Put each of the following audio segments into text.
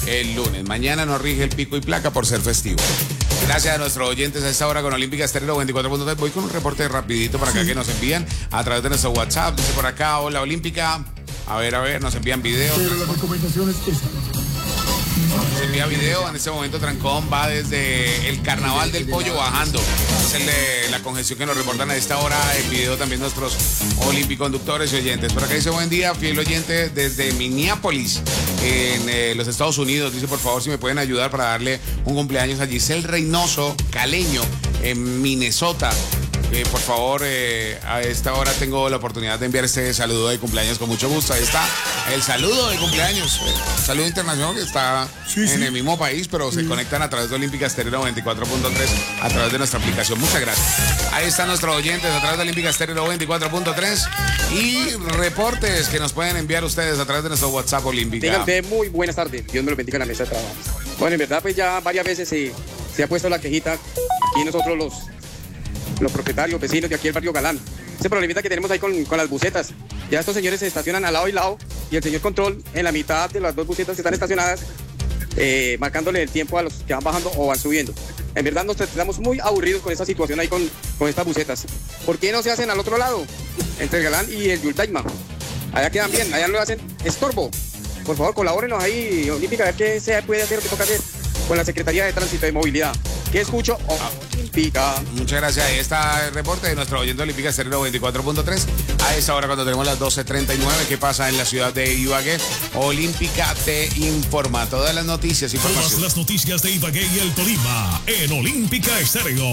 el lunes. Mañana nos rige el pico y placa por ser festivo. Gracias a nuestros oyentes a esta hora con Olímpica Estéreo 24.3. Voy con un reporte rapidito para acá que nos envían a través de nuestro WhatsApp. Dice por acá, hola Olímpica. A ver, nos envían videos. Pero la recomendación es esa. Nos envía video. En este momento Trancón va desde el Carnaval del Pollo bajando. Es la congestión que nos reportan a esta hora. El video también nuestros olimpiconductores y oyentes. Por acá dice buen día, fiel oyente desde Minneapolis, en los Estados Unidos. Dice por favor si me pueden ayudar para darle un cumpleaños a Giselle Reynoso Caleño en Minnesota. Por favor, a esta hora tengo la oportunidad de enviar este saludo de cumpleaños con mucho gusto. Ahí está el saludo de cumpleaños. Saludo internacional que está en el mismo país, pero se conectan a través de Olímpica Estéreo 94.3 a través de nuestra aplicación. Muchas gracias. Ahí están nuestros oyentes a través de Olímpica Estéreo 94.3 y reportes que nos pueden enviar ustedes a través de nuestro WhatsApp Olímpica. Tengan ustedes muy buenas tardes. Dios me lo bendiga en la mesa de trabajo. Bueno, en verdad, pues ya varias veces se ha puesto la quejita aquí nosotros los propietarios, vecinos de aquí del barrio Galán. Ese problemita que tenemos ahí con las busetas. Ya estos señores se estacionan al lado y lado y el señor control en la mitad de las dos busetas que están estacionadas, marcándole el tiempo a los que van bajando o van subiendo. En verdad nos estamos muy aburridos con esta situación ahí con estas busetas. ¿Por qué no se hacen al otro lado? Entre el Galán y el Yultaima. Allá quedan bien, allá no lo hacen estorbo. Por favor, colabórenos ahí, Olímpica, a ver qué se puede hacer o qué toca hacer con la Secretaría de Tránsito y Movilidad. ¿Qué escucho? Olímpica. Muchas gracias. Ahí está el reporte de nuestro oyente Olímpica Estéreo 24.3. A esta hora cuando tenemos las 12:39, ¿qué pasa en la ciudad de Ibagué? Olímpica te informa. Todas las noticias y información. Todas las noticias de Ibagué y el Tolima en Olímpica Estéreo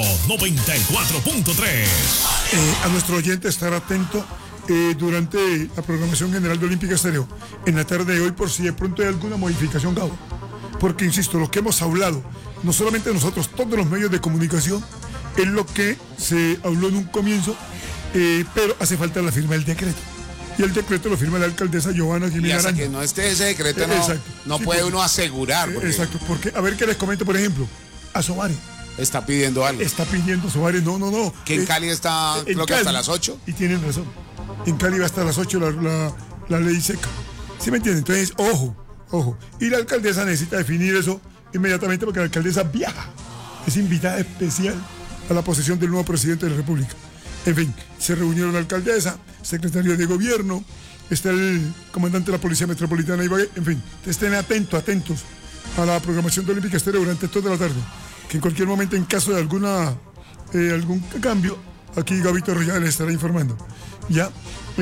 94.3. A nuestro oyente estar atento durante la programación general de Olímpica Estéreo en la tarde de hoy por si de pronto hay alguna modificación, Gabo. Porque, insisto, lo que hemos hablado, no solamente nosotros, todos los medios de comunicación, es lo que se habló en un comienzo, pero hace falta la firma del decreto. Y el decreto lo firma la alcaldesa Giovanna Jiménez Hasta Arango. que no esté ese decreto, no sí, puede uno asegurar. Porque exacto, porque, a ver qué les comento, por ejemplo, a Sobares. Está pidiendo algo. Está pidiendo Sobares, no. Que en Cali está, creo que hasta las 8. Y tienen razón. En Cali va hasta las 8 la ley seca. ¿Sí me entienden? Entonces, ojo. Y la alcaldesa necesita definir eso inmediatamente porque la alcaldesa viaja. Es invitada especial a la posesión del nuevo presidente de la República. En fin, se reunieron la alcaldesa, secretario de gobierno, está el comandante de la Policía Metropolitana de Ibagué. En fin, estén atentos a la programación de Olímpica Estéreo durante toda la tarde. Que en cualquier momento, en caso de algún cambio, aquí Gabito Royal les estará informando. Ya,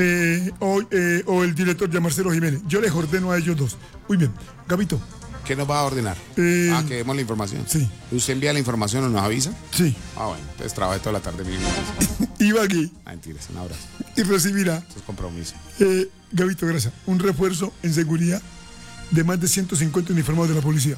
o el director ya Marcelo Jiménez. Yo les ordeno a ellos dos. Muy bien, Gabito. ¿Qué nos va a ordenar? Que demos la información. Sí. ¿Usted envía la información o nos avisa? Sí. Bueno, entonces trabajé toda la tarde mismo. Ibagué. Mentiras, un abrazo. Y recibirá. Eso es compromiso. Gabito, gracias. Un refuerzo en seguridad de más de 150 uniformados de la policía.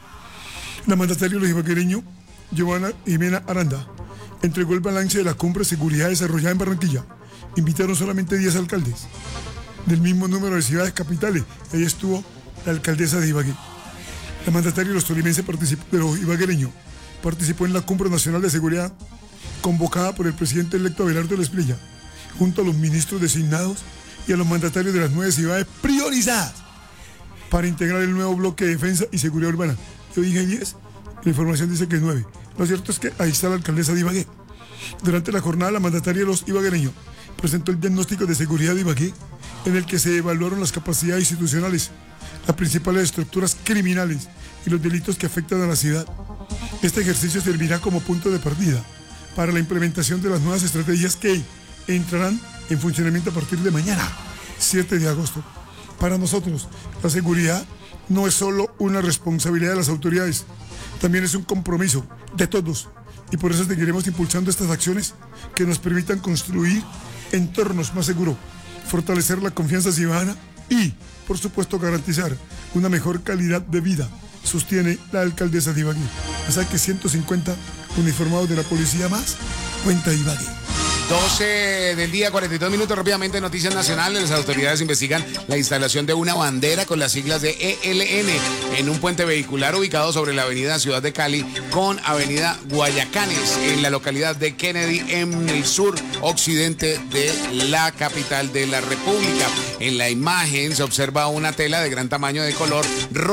La mandataria de los ibaguereños, Giovanna Jiménez Aranda, entregó el balance de la cumbre de seguridad desarrollada en Barranquilla. Invitaron solamente 10 alcaldes del mismo número de ciudades capitales. Ahí estuvo la alcaldesa de Ibagué. La mandataria de los tolimenses de los ibaguereños participó en la Cumbre Nacional de Seguridad convocada por el presidente electo Abelardo Esprilla, junto a los ministros designados y a los mandatarios de las 9 ciudades priorizadas para integrar el nuevo bloque de defensa y seguridad urbana. Yo dije 10, la información dice que es 9. Lo cierto es que ahí está la alcaldesa de Ibagué. Durante la jornada, la mandataria de los ibaguereños presentó el diagnóstico de seguridad de Ibagué, en el que se evaluaron las capacidades institucionales, las principales estructuras criminales y los delitos que afectan a la ciudad. Este ejercicio servirá como punto de partida para la implementación de las nuevas estrategias que entrarán en funcionamiento a partir de mañana, 7 de agosto. Para nosotros, la seguridad no es solo una responsabilidad de las autoridades, también es un compromiso de todos. Y por eso seguiremos impulsando estas acciones que nos permitan construir entornos más seguros, fortalecer la confianza ciudadana y, por supuesto, garantizar una mejor calidad de vida, sostiene la alcaldesa de Ibagué. O sea que 150 uniformados de la policía más cuenta Ibagué. 12 del día, 42 minutos. Rápidamente, noticias nacionales. Las autoridades investigan la instalación de una bandera con las siglas de ELN en un puente vehicular ubicado sobre la avenida Ciudad de Cali con avenida Guayacanes en la localidad de Kennedy en el sur occidente de la capital de la República. En la imagen se observa una tela de gran tamaño de color rojo